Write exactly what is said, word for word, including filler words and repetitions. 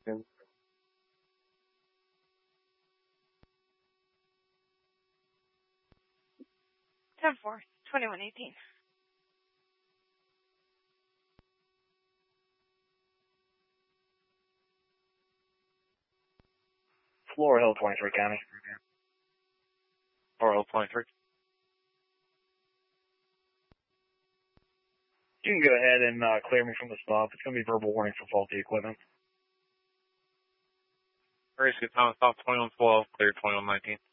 seconds. ten four, twenty-one eighteen. Floral Hill, twenty-three County. Floral Hill, twenty-three. You can go ahead and uh, clear me from the stop. It's going to be verbal warning for faulty equipment. Race good time stop twenty-one twelve, clear twenty-one nineteen.